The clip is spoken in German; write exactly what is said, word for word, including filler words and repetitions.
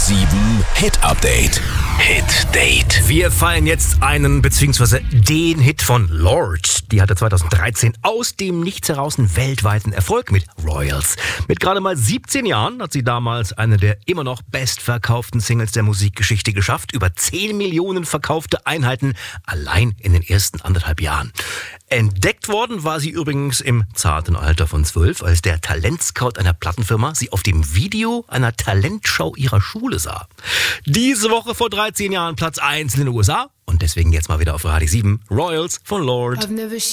sieben Hit Update. Hit Date. Wir feiern jetzt einen bzw. den Hit von Lorde. Die hatte zweitausenddreizehn aus dem Nichts heraus einen weltweiten Erfolg mit Royals. Mit gerade mal siebzehn Jahren hat sie damals eine der immer noch bestverkauften Singles der Musikgeschichte geschafft. Über zehn Millionen verkaufte Einheiten allein in den ersten anderthalb Jahren. Entdeckt worden war sie übrigens im zarten Alter von zwölf, als der Talentscout einer Plattenfirma sie auf dem Video einer Talentshow ihrer Schule sah. Diese Woche vor dreizehn Jahren Platz eins in den U S A und deswegen jetzt mal wieder auf Radio sieben, Royals von Lorde.